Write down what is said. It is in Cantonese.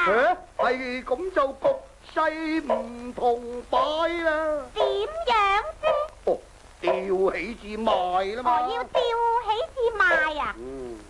係咁就局勢唔同擺啦。 點樣啫？ 哦，吊起至賣啦嘛。 我要吊起至賣啊！